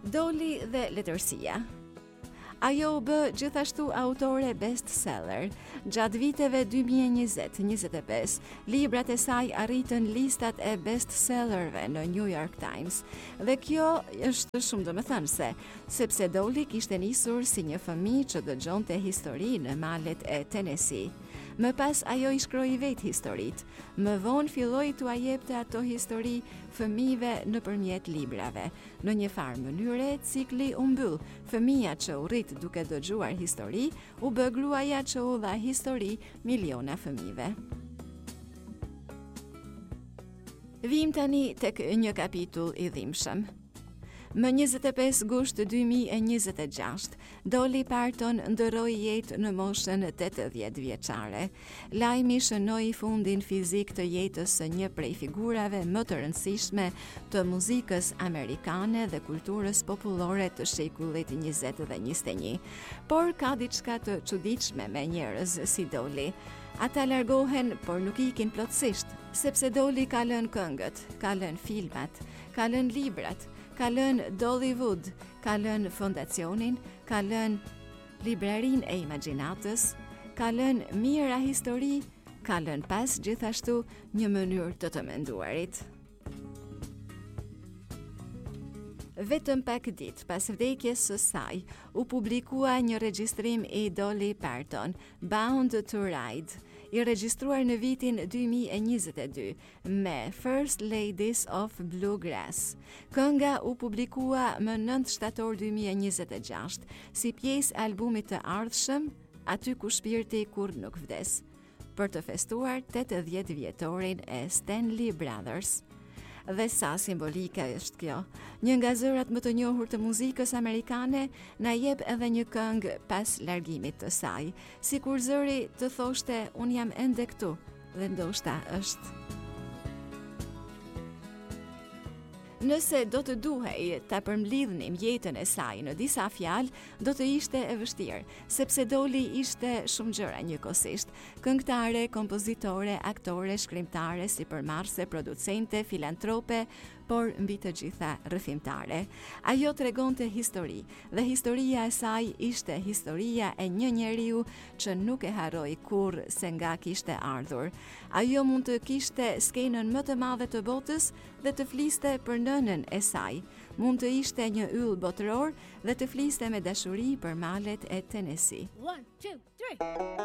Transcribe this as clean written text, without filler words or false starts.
Doli dhe letërsia. Ajo u bë gjithashtu autore bestseller. Gjatë viteve 2020-25, librat e saj arritën listat e bestsellerve në New York Times. Dhe kjo është shumë domethënëse, sepse Doli kishte nisur si një fëmijë që dëgjonte histori në malet e Tennessee. Më pas ajo I shkroi vetë historitë. Më vonë filloi t'u jepte ato histori fëmijëve nëpërmjet librave. Në një farë mënyre, cikli u mbyll. Fëmia që u rrit duke dëgjuar histori, u bë gruaja që u dha histori miliona fëmijëve. Vim tani tek një kapitull I dhimbshëm. Më 25 gusht 2026, Dolly Parton ndërroi jetë në moshën 80 vjeçare. Lajmi shënoi fundin fizik të jetës së një prej figurave më të rëndësishme të muzikës amerikane dhe kulturës popullore të shekullit 20 dhe 21. Por ka diçka të çuditshme me njerëz si Dolly. Ata largohen, por nuk ikin plotësisht, sepse Dolly ka lënë këngët, ka lënë filmat, ka lënë librat, ka lënë Dollywood, ka lënë fondacionin, ka lënë librarin e imagjinatës, ka lënë mira histori, ka lënë pas gjithashtu një mënyrë të menduarit. Vetëm pak ditë pas vdekjes së saj, u publikua një regjistrim I Dolly Parton, Bound to Ride, I regjistruar në vitin 2022 me First Ladies of Bluegrass. Kënga u publikua më 9 shtator 2026 si pjesë albumit të ardhshëm Aty ku shpirti kur nuk vdes, për të festuar 80 vjetorin e Stanley Brothers. Dhe sa simbolike është kjo. Një nga zërat më të njohur të muzikës amerikane na jep edhe një këngë pas largimit të saj, sikur zëri të thoshte unë jam ende këtu dhe ndoshta është. Nëse do të duhej ta përmlidhnim jetën e saj në disa fjalë, do të ishte e vështirë, sepse Dolly ishte shumë gjëra njëkohësisht: këngëtare, kompozitore, aktore, shkrimtare, sipërmarrëse, producente, filantrope, por mbi të gjitha rrëfimtare. Ajo tregonte histori, dhe historia e saj ishte historia e një njeriu që nuk e harroi kurrë se nga kishte ardhur. Ajo mund të kishte skenën më të madhe të botës dhe të fliste për nënën e saj. Mund të ishte një yll botëror dhe të fliste me dashuri për malet e Tennessee. 1, 2, 3